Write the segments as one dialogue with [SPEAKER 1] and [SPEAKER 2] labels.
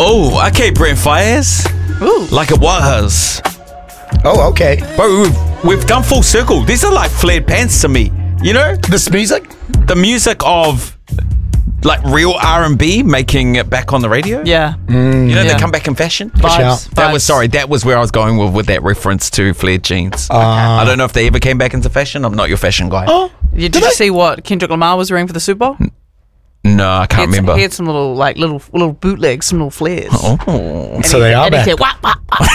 [SPEAKER 1] Oh, okay, Brent Fires.
[SPEAKER 2] Ooh.
[SPEAKER 1] Like it was.
[SPEAKER 3] Oh, okay.
[SPEAKER 1] Bro, we've done full circle. These are like flared pants to me. You know?
[SPEAKER 3] This music?
[SPEAKER 1] The music of like real R&B making it back on the radio.
[SPEAKER 2] Yeah.
[SPEAKER 1] You know,
[SPEAKER 2] Yeah.
[SPEAKER 1] they come back in fashion.
[SPEAKER 2] Vibes.
[SPEAKER 1] That was where I was going with that reference to flared jeans. I don't know if they ever came back into fashion. I'm not your fashion guy.
[SPEAKER 2] Oh, did you see what Kendrick Lamar was wearing for the Super Bowl?
[SPEAKER 1] No, I can't remember.
[SPEAKER 2] He had some little bootlegs, some little flares.
[SPEAKER 1] Oh.
[SPEAKER 3] So they are
[SPEAKER 2] and he
[SPEAKER 3] back.
[SPEAKER 2] said, wah, wah, wah.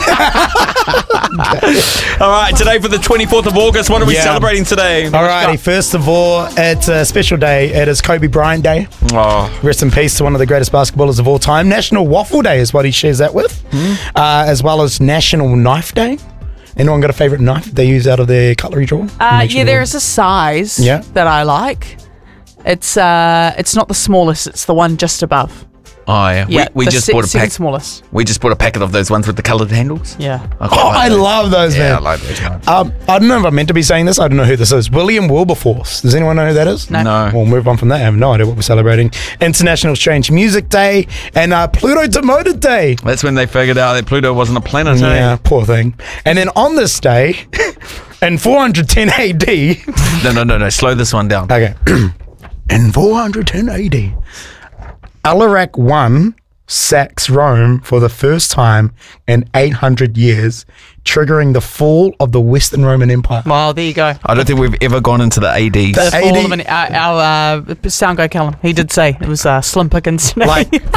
[SPEAKER 1] All right, today for the 24th of August, what are we
[SPEAKER 3] Yeah.
[SPEAKER 1] celebrating today?
[SPEAKER 3] Alrighty, first of all, it's a special day. It is Kobe Bryant Day.
[SPEAKER 1] Oh,
[SPEAKER 3] Rest in peace to one of the greatest basketballers of all time. National Waffle Day is what he shares that with, as well as National Knife Day. Anyone got a favourite knife they use out of their cutlery drawer?
[SPEAKER 2] Yeah, there is a size
[SPEAKER 3] Yeah.
[SPEAKER 2] that I like. It's not the smallest, it's the one just above.
[SPEAKER 1] oh yeah.
[SPEAKER 2] Yeah,
[SPEAKER 1] We
[SPEAKER 2] the
[SPEAKER 1] just
[SPEAKER 2] se-
[SPEAKER 1] bought a
[SPEAKER 2] second
[SPEAKER 1] pack.
[SPEAKER 2] smallest.
[SPEAKER 1] We just bought a packet of those ones with the coloured handles.
[SPEAKER 2] Yeah.
[SPEAKER 1] quite
[SPEAKER 3] Oh,
[SPEAKER 1] like
[SPEAKER 3] I
[SPEAKER 1] those.
[SPEAKER 3] love those,
[SPEAKER 1] Yeah, I
[SPEAKER 3] man.
[SPEAKER 1] like those ones.
[SPEAKER 3] I don't know if I'm meant to be saying this. I don't know who this is. William Wilberforce. Does anyone know who that is?
[SPEAKER 2] No.
[SPEAKER 1] No.
[SPEAKER 3] We'll move on from that. I have no idea what we're celebrating. International Strange Music Day and Pluto Demoted Day.
[SPEAKER 1] That's when they figured out that Pluto wasn't a planet. eh?
[SPEAKER 3] Yeah, poor thing. And then on this day, in 410 AD,
[SPEAKER 1] No. Slow this one down.
[SPEAKER 3] okay, in 410 AD, Alaric I sacks Rome for the first time in 800 years, triggering the fall of the Western Roman Empire.
[SPEAKER 2] Well, there you go.
[SPEAKER 1] I don't think we've ever gone into the ADs.
[SPEAKER 2] The fall
[SPEAKER 3] 80
[SPEAKER 2] of our sound guy Callum. He did say it was Slim Pickens today.
[SPEAKER 3] Like